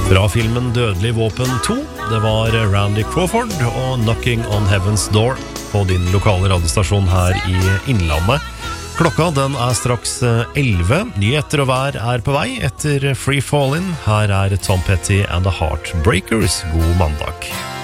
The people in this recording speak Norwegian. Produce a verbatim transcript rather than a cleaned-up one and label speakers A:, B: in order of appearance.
A: Fra filmen Dødelig våpen to, det var Randy Crawford og Knocking on Heaven's Door på din lokale radiostasjon her i Innlandet. Klokka den er straks elleve, nyheter og vær er på vei etter Free Fallin'. Her er Tom Petty and the Heartbreakers. God mandag.